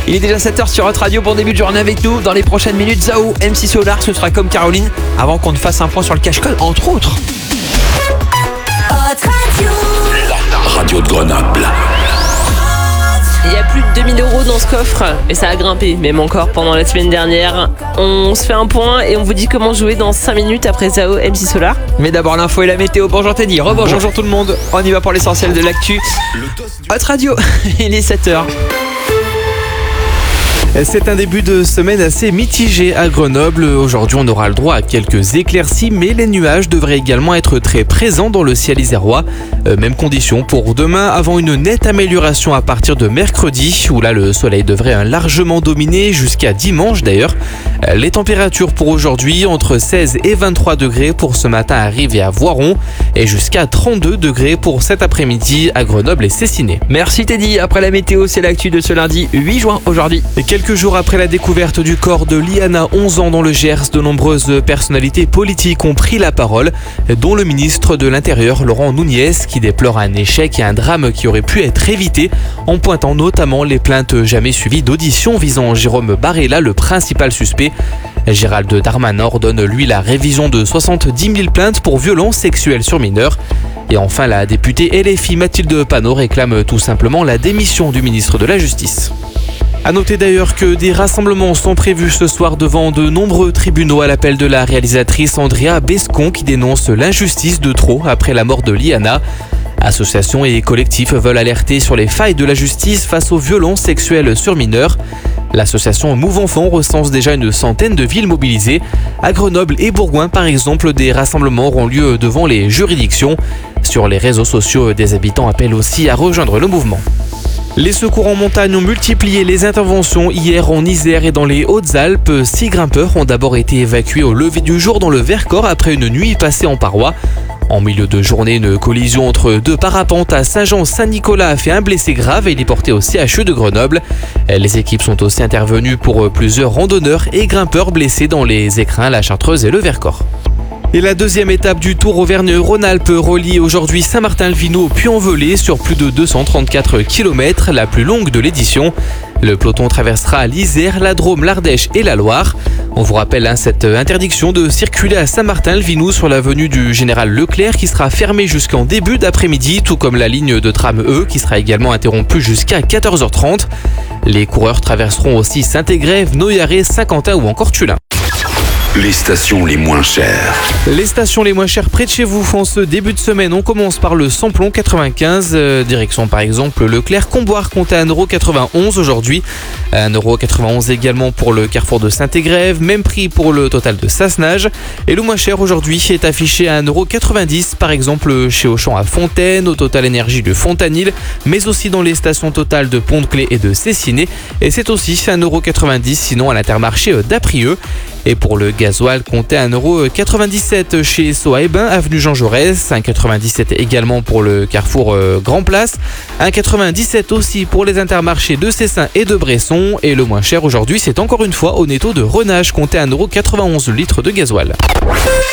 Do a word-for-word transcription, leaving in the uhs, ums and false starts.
Il est déjà sept heures sur Hot Radio. Bon début de journée avec nous. Dans les prochaines minutes, Zao, M C Solar, ce sera comme Caroline. Avant qu'on ne fasse un point sur le cache-code, entre autres. Hot Radio. La radio de Grenoble. Il y a plus de deux mille euros dans ce coffre et ça a grimpé, même encore pendant la semaine dernière. On se fait un point et on vous dit comment jouer dans cinq minutes après Zao, M C Solar. Mais d'abord l'info et la météo. Bonjour Teddy, rebonjour. Bonjour tout le monde. On y va pour l'essentiel de l'actu. Hot Radio, il est sept heures. C'est un début de semaine assez mitigé à Grenoble. Aujourd'hui, on aura le droit à quelques éclaircies, mais les nuages devraient également être très présents dans le ciel isérois. Euh, même condition pour demain, avant une nette amélioration à partir de mercredi, où là, le soleil devrait largement dominer jusqu'à dimanche d'ailleurs. Euh, les températures pour aujourd'hui, entre seize et vingt-trois degrés pour ce matin à Rives et à Voiron, et jusqu'à trente-deux degrés pour cet après-midi à Grenoble et Cessiné. Merci Teddy. Après la météo, c'est l'actu de ce lundi huit juin aujourd'hui. Et quelques jours après la découverte du corps de Liana, onze ans dans le Gers, de nombreuses personnalités politiques ont pris la parole, dont le ministre de l'Intérieur, Laurent Nunez, qui déplore un échec et un drame qui aurait pu être évité, en pointant notamment les plaintes jamais suivies d'auditions visant Jérôme Barella, le principal suspect. Gérald Darmanin ordonne, lui, la révision de soixante-dix mille plaintes pour violences sexuelles sur mineurs. Et enfin, la députée L F I Mathilde Panot réclame tout simplement la démission du ministre de la Justice. A noter d'ailleurs que des rassemblements sont prévus ce soir devant de nombreux tribunaux à l'appel de la réalisatrice Andrea Bescon qui dénonce l'injustice de trop après la mort de Liana. Associations et collectifs veulent alerter sur les failles de la justice face aux violences sexuelles sur mineurs. L'association Move Enfants recense déjà une centaine de villes mobilisées. À Grenoble et Bourgoin, par exemple, des rassemblements auront lieu devant les juridictions. Sur les réseaux sociaux, des habitants appellent aussi à rejoindre le mouvement. Les secours en montagne ont multiplié les interventions hier en Isère et dans les Hautes-Alpes. Six grimpeurs ont d'abord été évacués au lever du jour dans le Vercors après une nuit passée en paroi. En milieu de journée, une collision entre deux parapentes à Saint-Jean-Saint-Nicolas a fait un blessé grave et il est porté au C H U de Grenoble. Les équipes sont aussi intervenues pour plusieurs randonneurs et grimpeurs blessés dans les Écrins, la Chartreuse et le Vercors. Et la deuxième étape du Tour Auvergne-Rhône-Alpes relie aujourd'hui Saint-Martin-le-Vineux au Puy-en-Velay sur plus de deux cent trente-quatre kilomètres, la plus longue de l'édition. Le peloton traversera l'Isère, la Drôme, l'Ardèche et la Loire. On vous rappelle hein, cette interdiction de circuler à Saint-Martin-le-Vineux sur l'avenue du Général Leclerc qui sera fermée jusqu'en début d'après-midi, tout comme la ligne de tram E qui sera également interrompue jusqu'à quatorze heures trente. Les coureurs traverseront aussi Saint-Égrève, Noyaret, Saint-Quentin ou encore Tullin. Les stations les moins chères. Les stations les moins chères près de chez vous en ce début de semaine. On commence par le samplon quatre-vingt-quinze, euh, direction par exemple Leclerc-Comboire, compté à un euro quatre-vingt-onze aujourd'hui. un euro quatre-vingt-onze également pour le carrefour de Saint-Égrève, même prix pour le total de Sassenage. Et le moins cher aujourd'hui est affiché à un euro quatre-vingt-dix par exemple chez Auchan à Fontaine, au Total Énergie de Fontanil, mais aussi dans les stations Total de Pont-de-Clé et de Cessiné. Et c'est aussi un euro quatre-vingt-dix sinon à l'Intermarché d'Aprieux. Et pour le gasoil, comptez à un euro quatre-vingt-dix-sept chez Soa-et-Bain, avenue Jean Jaurès, un euro quatre-vingt-dix-sept également pour le carrefour Grand Place, un euro quatre-vingt-dix-sept aussi pour les intermarchés de Cessin et de Bresson. Et le moins cher aujourd'hui, c'est encore une fois au netto de Renage, comptez à un euro quatre-vingt-onze le litre de gasoil.